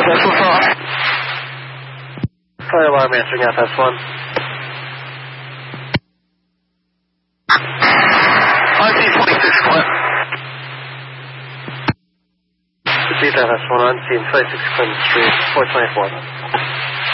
Vessel 5. Fire alarm answering FS1. RT-26 Clint. Repeat FS1 on scene 26 Clinton Street, 424.